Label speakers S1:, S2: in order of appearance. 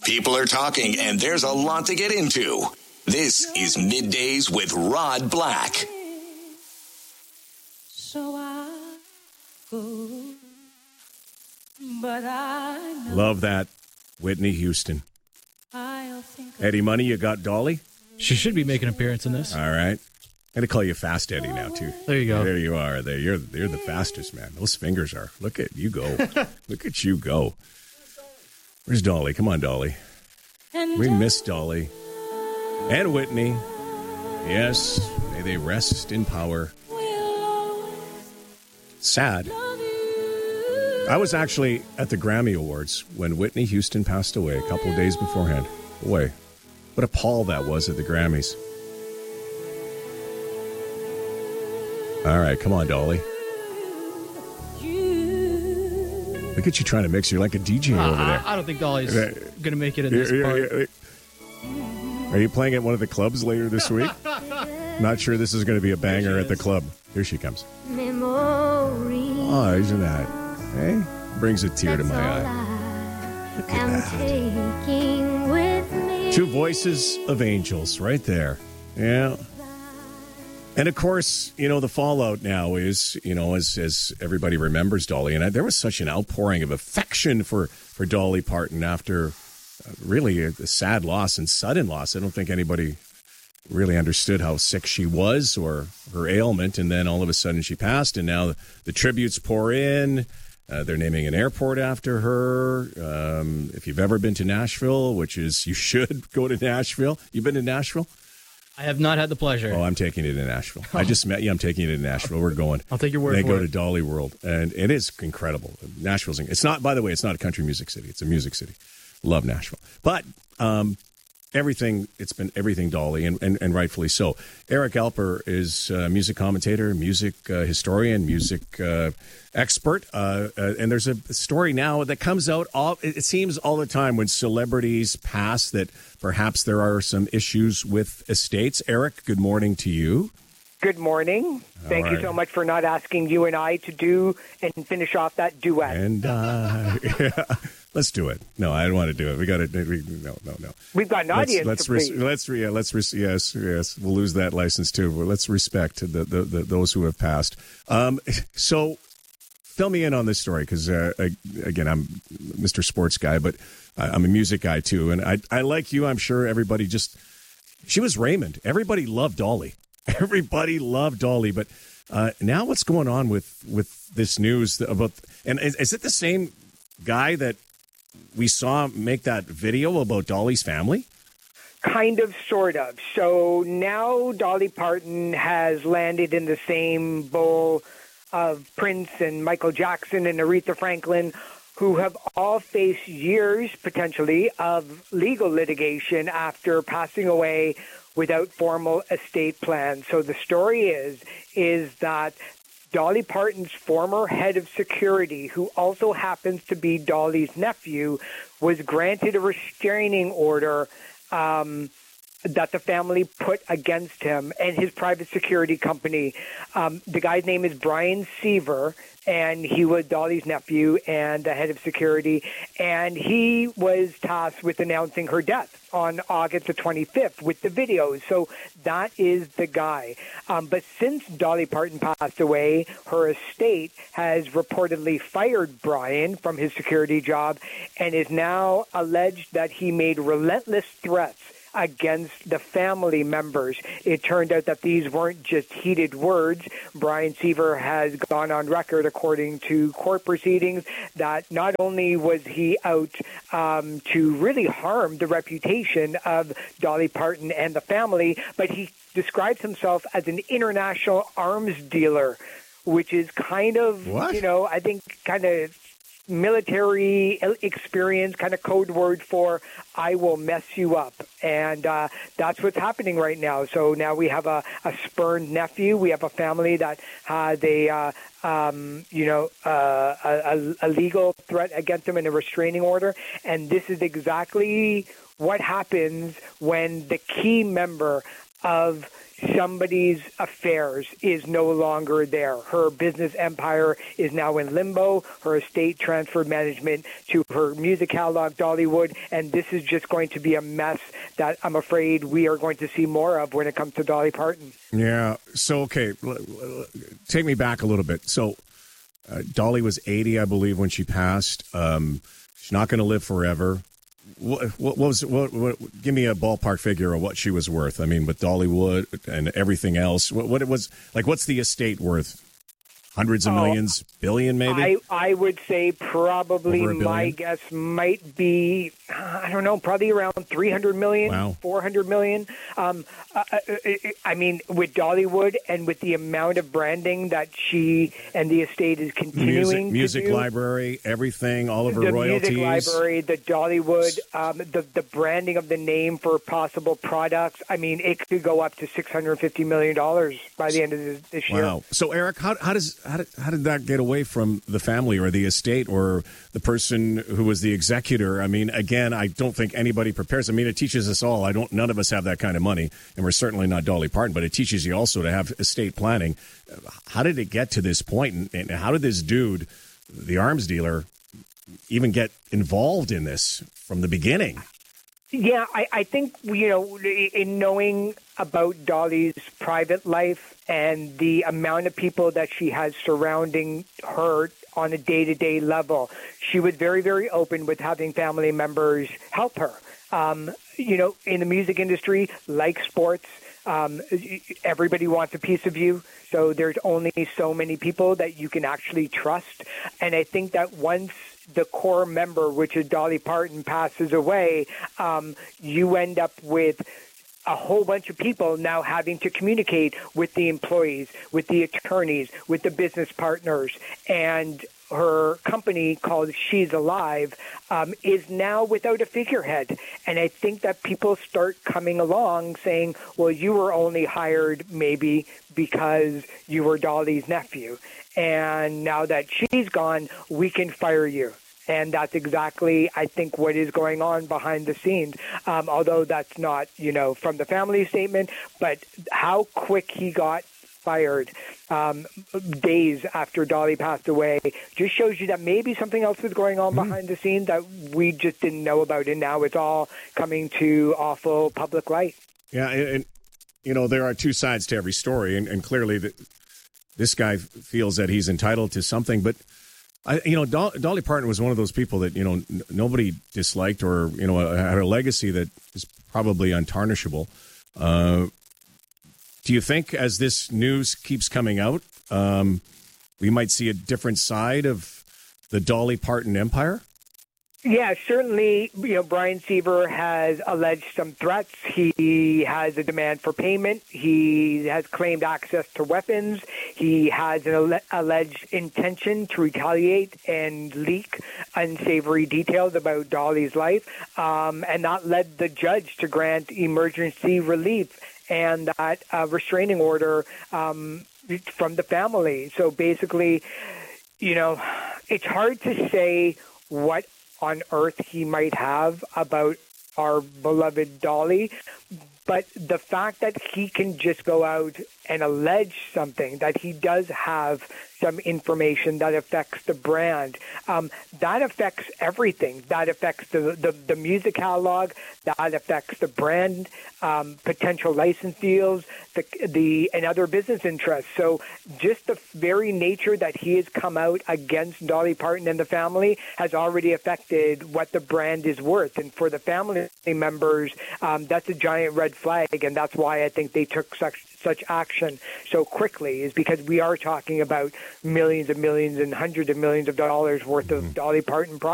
S1: People are talking, and there's a lot to get into. This is Middays with Rod Black.
S2: So I go, but I know
S3: Love that, Whitney Houston.
S2: I'll think
S3: Eddie Money, you got Dolly?
S4: She should be making an appearance in this.
S3: All right. I'm going to call you Fast Eddie now, too.
S4: There you go.
S3: There you are. There, you're the fastest, man. Those fingers are. Look at you go. Look at you go. Where's Dolly? Come on, Dolly.
S2: and
S3: We miss Dolly. And Whitney. Yes, may they rest in power. Sad. I was actually at the Grammy Awards when Whitney Houston passed away a couple of days beforehand. Boy, what a pall that was at the Grammys. All right, come on, Dolly. Look at you trying to mix. You're like a DJ over there.
S4: I don't think Dolly's going to make it in this part.
S3: Are you playing at one of the clubs later this week? Not sure this is going to be a banger at the club. Here she comes. Oh, isn't that? Hey, brings a tear to my eye. Look at that. Two voices of angels right there. Yeah. And of course, the fallout now is, as everybody remembers Dolly, and there was such an outpouring of affection for Dolly Parton after really a sad loss and sudden loss. I don't think anybody really understood how sick she was or her ailment, and then all of a sudden she passed, and now the tributes pour in. They're naming an airport after her. If you've ever been to Nashville, which is, you should go to Nashville. You've been to Nashville?
S4: I have not had the pleasure.
S3: Oh, I'm taking you to Nashville. I just met you. I'm taking you to Nashville. We're going.
S4: I'll take your word
S3: for it. They go to Dolly World, and it is incredible. Nashville's. It's not. By the way, it's not a country music city. It's a music city. Love Nashville, but everything. It's been everything Dolly, and rightfully so. Eric Alper is a music commentator, music historian, music expert, and there's a story now that comes out. It seems all the time when celebrities pass that perhaps there are some issues with estates. Eric, good morning to you.
S5: Good morning. Thank you so much for not asking you and I to do and finish off that duet.
S3: And yeah, let's do it. No, I don't want to do it. We got to. No.
S5: We've got an audience.
S3: Yes. We'll lose that license too. But let's respect those who have passed. So, fill me in on this story because again, I'm Mr. Sports guy, but I'm a music guy too, and I like you. I'm sure everybody she was Raymond. Everybody loved Dolly. Everybody loved Dolly, but now what's going on with this news about? And is it the same guy that we saw make that video about Dolly's family?
S5: Kind of, sort of. So now Dolly Parton has landed in the same bowl of Prince and Michael Jackson and Aretha Franklin, who have all faced years, potentially, of legal litigation after passing away without formal estate plans. So the story is that Dolly Parton's former head of security, who also happens to be Dolly's nephew, was granted a restraining order that the family put against him and his private security company. The guy's name is Brian Seaver, and he was Dolly's nephew and the head of security, and he was tasked with announcing her death on August the 25th with the videos. So that is the guy. But since Dolly Parton passed away, her estate has reportedly fired Brian from his security job and is now alleged that he made relentless threats against the family members. It turned out that these weren't just heated words. Brian Seaver has gone on record, according to court proceedings, that not only was he out to really harm the reputation of Dolly Parton and the family, but he describes himself as an international arms dealer, which is kind of, I think kind of military experience, kind of code word for I will mess you up. And that's what's happening right now. So now we have a spurned nephew. We have a family that had a legal threat against them and a restraining order. And this is exactly what happens when the key member of somebody's affairs is no longer there. Her business empire is now in limbo. Her estate transferred management to her music catalog, Dollywood, and this is just going to be a mess that I'm afraid we are going to see more of when it comes to Dolly Parton.
S3: Yeah. So, okay, take me back a little bit. So, Dolly was 80, I believe, when she passed. She's not going to live forever. What give me a ballpark figure of what she was worth. I mean, with Dollywood and everything else, what it was like. What's the estate worth? Hundreds of millions, billion, maybe.
S5: I would say probably my guess might be, I don't know, probably around 300 million,
S3: wow.
S5: 400 million. I mean, with Dollywood and with the amount of branding that she and the estate is continuing
S3: music
S5: to do,
S3: library, everything, all of her royalties.
S5: The music library, the Dollywood, the branding of the name for possible products. I mean, it could go up to $650 million by the end of this year.
S3: Wow. So, Eric, how did that get away from the family or the estate or the person who was the executor? I mean, again, I don't think anybody prepares. I mean, it teaches us all. None of us have that kind of money, and we're certainly not Dolly Parton, but it teaches you also to have estate planning. How did it get to this point, and how did this dude, the arms dealer, even get involved in this from the beginning?
S5: Yeah, I think, in knowing about Dolly's private life and the amount of people that she has surrounding her on a day-to-day level, she was very, very open with having family members help her. In the music industry, like sports, everybody wants a piece of you. So there's only so many people that you can actually trust. And I think that once the core member, which is Dolly Parton, passes away, you end up with a whole bunch of people now having to communicate with the employees, with the attorneys, with the business partners. And her company called She's Alive is now without a figurehead. And I think that people start coming along saying, well, you were only hired maybe because you were Dolly's nephew. And now that she's gone, we can fire you. And that's exactly, I think, what is going on behind the scenes. Although that's not, from the family statement, but how quick he got fired days after Dolly passed away just shows you that maybe something else was going on behind the scenes that we just didn't know about. And now it's all coming to awful public light.
S3: Yeah, and there are two sides to every story. And clearly this guy feels that he's entitled to something. But Dolly Parton was one of those people that, nobody disliked or, had a legacy that is probably untarnishable. Do you think as this news keeps coming out, we might see a different side of the Dolly Parton empire?
S5: Yeah, certainly, Brian Seaver has alleged some threats. He has a demand for payment. He has claimed access to weapons. He has an alleged intention to retaliate and leak unsavory details about Dolly's life. And that led the judge to grant emergency relief and that restraining order from the family. So basically, it's hard to say what on earth he might have about our beloved Dolly, but the fact that he can just go out and allege something, that he does have some information that affects the brand, that affects everything. That affects the music catalog, that affects the brand, potential license deals, and other business interests. So just the very nature that he has come out against Dolly Parton and the family has already affected what the brand is worth. And for the family members, that's a giant red flag, and that's why I think they took such action so quickly, is because we are talking about millions and millions and hundreds of millions of dollars worth of Dolly Parton products.